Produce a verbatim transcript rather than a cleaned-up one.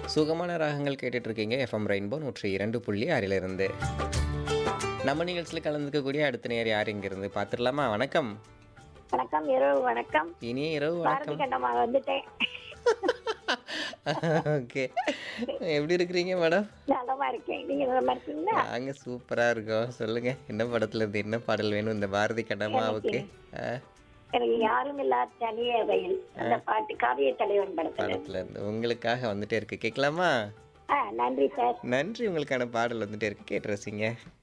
சுகமான ராகங்கள் கேட்டுட்டு இருக்கீங்க எஃப்எம் ரெயின்போ நூற்றி இரண்டு புள்ளி ஆறிலிருந்து. நம்ம நிகழ்ச்சியில் கலந்துக்கக்கூடிய அடுத்த நேர் யார் இங்கிருந்து பார்த்துடலாமா? வணக்கம். வணக்கம், இரவு வணக்கம். இனிய இரவு பாரதி வணக்கம். கண்டமா வந்துட்டேன். ஓகே, எப்படி இருக்கிறீங்க மேடம்? நலமா இருக்கேன். நீங்க நலமா இருக்கீங்களா? நாங்க சூப்பரா இருக்கோம். சொல்லுங்க, என்ன படத்துல இருந்து என்ன பாடல் வேணும் இந்த பாரதி கண்டமாவுக்கு? ஆ, எனக்கு யாரும் இல்லாத தனியே வயல் அந்த பாட்டு காவிய தலைவன் படத்துல. படத்துல இருந்து உங்களுக்காக வந்துட்டே இருக்கு, கேட்கலாமா? ஆ, நன்றி சார். நன்றி, உங்களுக்கான பாடல் வந்துட்டே இருக்கு, கேட்டு ரசிங்க.